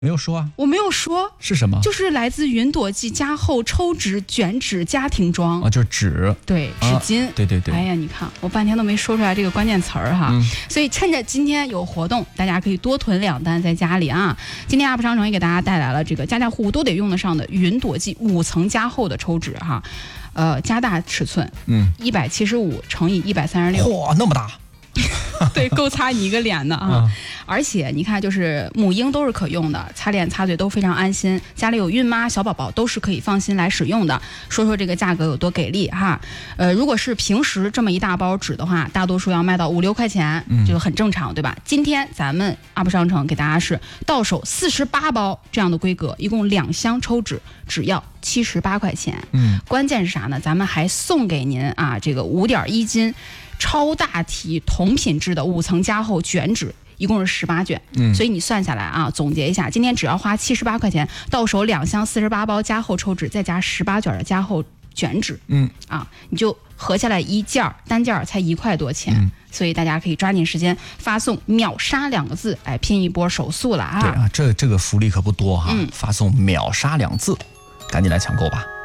没有说啊， 我没有说是什么？ 就是来自云朵记加厚抽纸卷纸家庭装啊，就是纸， 对，纸巾， 对对对。 哎呀，你看我半天都没说出来这个关键词儿哈，所以趁着今天有活动，大家可以多囤2单在家里啊。今天 UP 商城也给大家带来了这个家家户户都得用得上的云朵记5层加厚的抽纸哈，加大尺寸，175乘以136， 嚯，那么大。 对，够擦你一个脸的啊！而且你看，就是母婴都是可用的，擦脸擦嘴都非常安心。家里有孕妈、小宝宝都是可以放心来使用的。说说这个价格有多给力哈？如果是平时这么一大包纸的话，大多数要卖到5、6块钱，就很正常，对吧？今天咱们 UP 商城给大家是到手48包这样的规格，一共2箱抽纸，只要78块钱。关键是啥呢？咱们还送给您啊这个5.1斤。超大体同品质的5层加厚卷纸，一共是18卷，所以你算下来啊，总结一下，今天只要花78块钱，到手2箱48包加厚抽纸，再加18卷的加厚卷纸，你就合下来一件单件才1块多钱，所以大家可以抓紧时间发送秒杀2个字，来拼一波手速了啊！ 对啊，这个福利可不多哈，发送秒杀2字，赶紧来抢购吧。